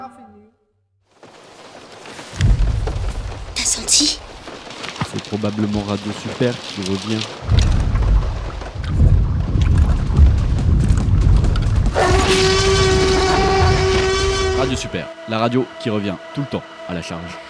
T'as senti ? C'est probablement Radio Super qui revient. Radio Super, la radio qui revient tout le temps à la charge.